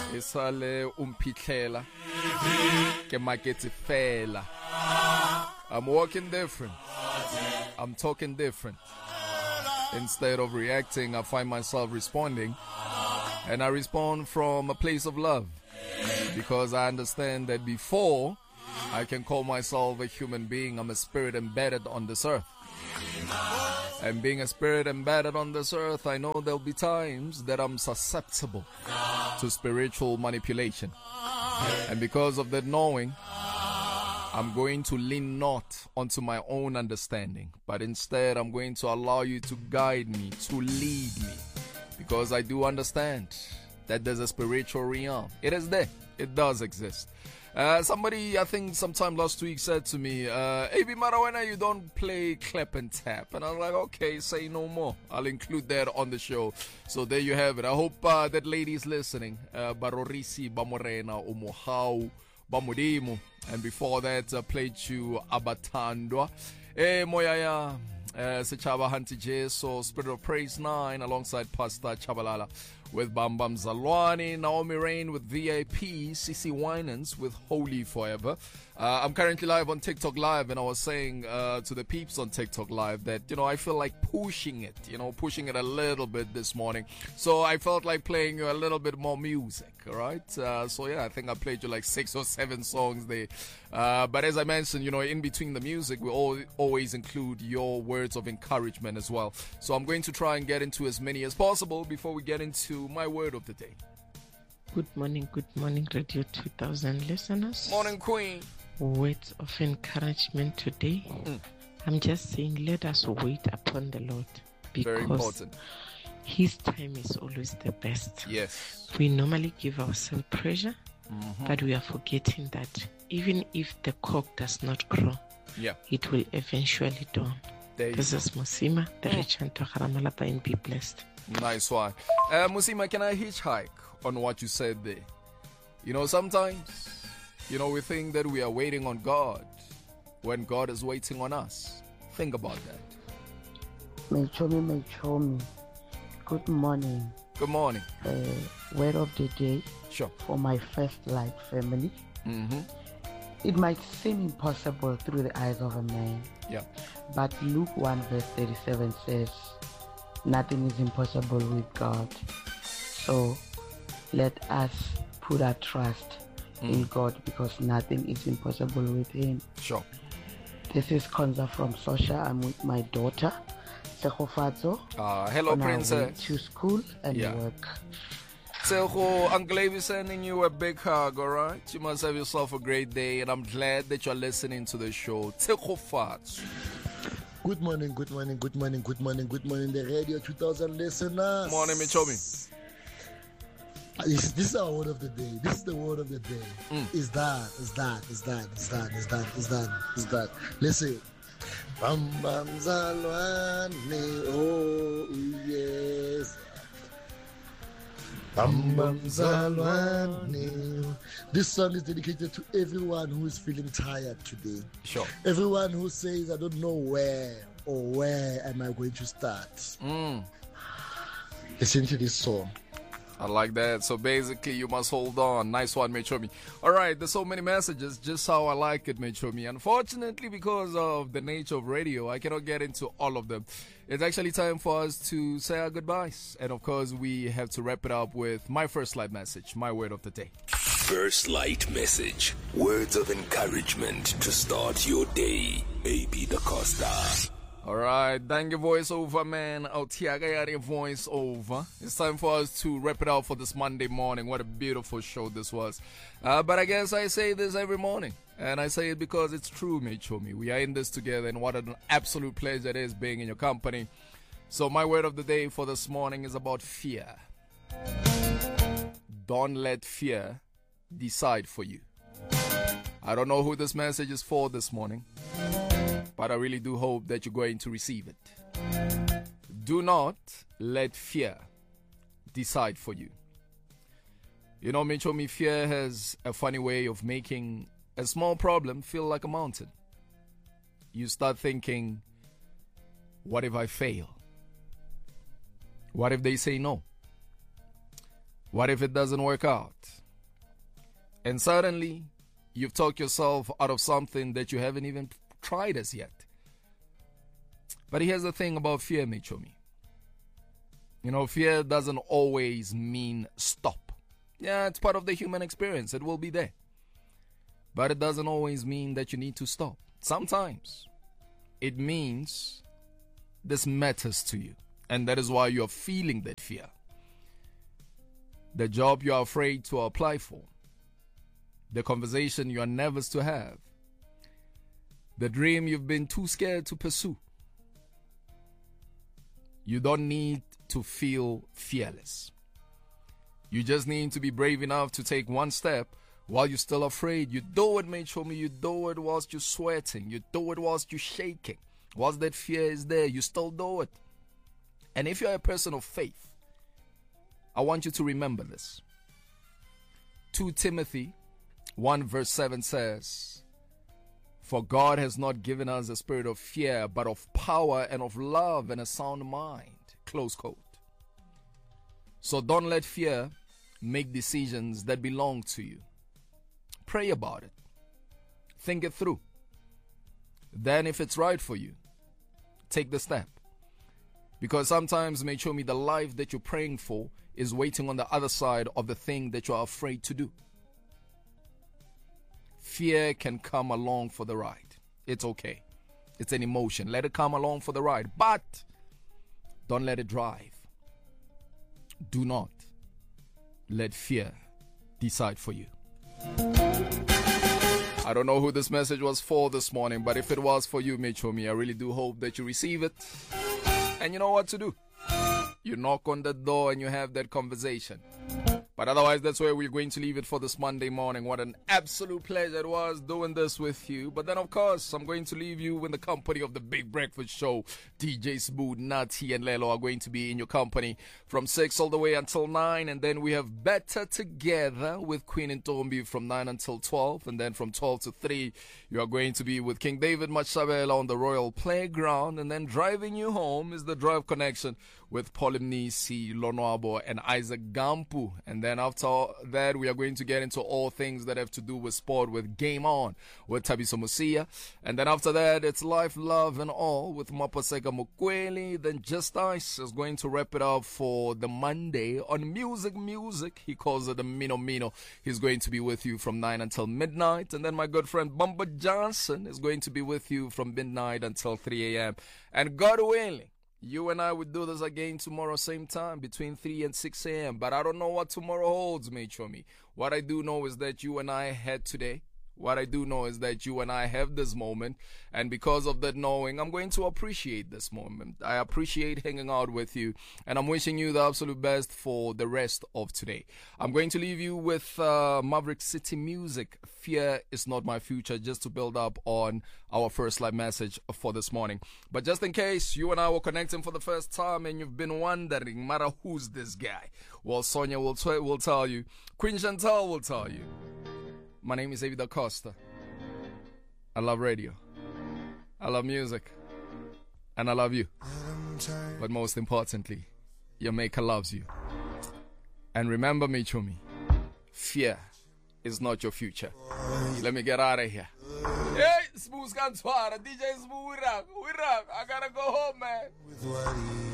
Isale umpitlela ke maketi fela. I'm walking different. I'm talking different. Instead of reacting, I find myself responding. And I respond from a place of love. Because I understand that before I can call myself a human being, I'm a spirit embedded on this earth. And being a spirit embedded on this earth, I know there'll be times that I'm susceptible to spiritual manipulation. And because of that knowing, I'm going to lean not onto my own understanding, but instead I'm going to allow you to guide me, to lead me. Because I do understand that there's a spiritual realm. It is there. It does exist. Somebody, I think sometime last week said to me, AB Marawena, you don't play clap and tap. And I was like, okay, say no more. I'll include that on the show. So there you have it. I hope that lady is listening. Barorisi, Bamorena, Umuhau, Bamudimu. And before that, I played you Abatandwa. Moyaya, Sechaba Hanti Jeso, Spirit of Praise 9, alongside Pastor Chabalala. With Bambam Zalwani, Naomi Rain with VIP, CC Winans with Holy Forever. I'm currently live on TikTok Live, and I was saying to the peeps on TikTok Live that, I feel like pushing it a little bit this morning. So I felt like playing you a little bit more music, all right? So yeah, I think I played you like 6 or 7 songs there. But as I mentioned, in between the music, we always include your words of encouragement as well. So I'm going to try and get into as many as possible before we get into my word of the day. Good morning, Radio 2000 listeners. Morning, Queen. Words of encouragement today. I'm just saying, let us wait upon the Lord, because very important. His time is always the best. Yes. We normally give ourselves pressure, but we are forgetting that even if the cock does not crow, it will eventually dawn. This is Musima, the Rechanto Haramalapa, and be blessed. Nice one. Musima, can I hitchhike on what you said there? Sometimes, we think that we are waiting on God when God is waiting on us. Think about that. Mechomi. Good morning. Good morning. Word of the day. Sure. For my First Light family. It might seem impossible through the eyes of a man. Yeah. But Luke 1 verse 37 says, nothing is impossible with God. So let us put our trust in God, because nothing is impossible with Him. Sure. This is Konza from Sosha. I'm with my daughter, Sekhofatso. Hello, Princess. To school and work. Sekho, Uncle Avi sending you a big hug, alright? You must have yourself a great day, and I'm glad that you're listening to the show. Sekhofatso. Good morning, the Radio 2000 listeners. Morning, Michomi. This is our word of the day. This is the word of the day. Is that. Listen. Bam bam zalwane, oh yes. Bam bam zalwane. This song is dedicated to everyone who is feeling tired today. Sure. Everyone who says, I don't know where am I going to start. Listen to this song. I like that. So basically, you must hold on. Nice one, Mechomi. All right, there's so many messages, just how I like it, Mechomi. Unfortunately, because of the nature of radio, I cannot get into all of them. It's actually time for us to say our goodbyes. And of course, we have to wrap it up with my First Light message, my word of the day. First Light message. Words of encouragement to start your day. AB Da Costa. Alright, thank you, voiceover man. Tiagayari voiceover. It's time for us to wrap it up for this Monday morning. What a beautiful show this was. But I guess I say this every morning. And I say it because it's true, Mechomi. We are in this together, and what an absolute pleasure it is being in your company. So my word of the day for this morning is about fear. Don't let fear decide for you. I don't know who this message is for this morning, but I really do hope that you're going to receive it. Do not let fear decide for you. Mechomi, fear has a funny way of making a small problem feel like a mountain. You start thinking, what if I fail? What if they say no? What if it doesn't work out? And suddenly, you've talked yourself out of something that you haven't even tried as yet. But here's the thing about fear, Michomi. You know, fear doesn't always mean stop. Yeah, it's part of the human experience. It will be there. But it doesn't always mean that you need to stop. Sometimes it means this matters to you. And that is why you're feeling that fear. The job you are afraid to apply for. The conversation you are nervous to have. The dream you've been too scared to pursue. You don't need to feel fearless. You just need to be brave enough to take one step while you're still afraid. You do it, mate, show me. You do it whilst you're sweating. You do it whilst you're shaking. Whilst that fear is there, you still do it. And if you're a person of faith, I want you to remember this. 2 Timothy 1 verse 7 says, "For God has not given us a spirit of fear, but of power and of love and a sound mind." Close quote. So don't let fear make decisions that belong to you. Pray about it. Think it through. Then if it's right for you, take the step. Because sometimes, may show me, the life that you're praying for is waiting on the other side of the thing that you're afraid to do. Fear can come along for the ride. It's okay. It's an emotion. Let it come along for the ride. But don't let it drive. Do not let fear decide for you. I don't know who this message was for this morning, but if it was for you, Michomi, I really do hope that you receive it. And you know what to do. You knock on the door and you have that conversation. But otherwise, that's where we're going to leave it for this Monday morning. What an absolute pleasure it was doing this with you. But then, of course, I'm going to leave you in the company of the Big Breakfast Show. DJ Smooth, Nati, and Lelo are going to be in your company from 6 all the way until 9. And then we have Better Together with Queen and Tombi from 9 until 12. And then from 12 to 3, you are going to be with King David Machabela on the Royal Playground. And then driving you home is the Drive Connection with Polimnisi, Lonwabo, and Isaac Gampu. And then after that, we are going to get into all things that have to do with sport with Game On with Thabiso Musia. And then after that, it's Life, Love, and All with Mapaseka Mukweli. Then Just Ice is going to wrap it up for the Monday on Music. He calls it the Mino. He's going to be with you from 9 until midnight. And then my good friend Bumba Johnson is going to be with you from midnight until 3 a.m. And God willing, you and I would do this again tomorrow, same time, between 3 and 6 a.m. But I don't know what tomorrow holds, mate, show me. What I do know is that you and I had today. What I do know is that you and I have this moment. And because of that knowing, I'm going to appreciate this moment. I appreciate hanging out with you. And I'm wishing you the absolute best for the rest of today. I'm going to leave you with Maverick City Music. Fear is not my future, just to build up on our first live message for this morning. But just in case you and I were connecting for the first time and you've been wondering, Mara, who's this guy? Well, Sonia will tell you. Queen Chantal will tell you. My name is David Acosta. I love radio. I love music. And I love you. But most importantly, your maker loves you. And remember me, Chumi, fear is not your future. Let me get out of here. Hey, Smooth Kantwara, DJ Smooth, we rock. I gotta go home, man.